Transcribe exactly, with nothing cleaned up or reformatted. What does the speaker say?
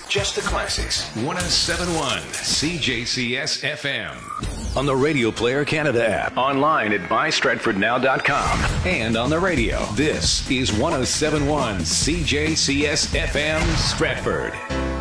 Just the classics. one oh seven point one C J C S F M. On the Radio Player Canada app. Online at buy stratford now dot com. And on the radio. This is one oh seven point one C J C S F M Stratford.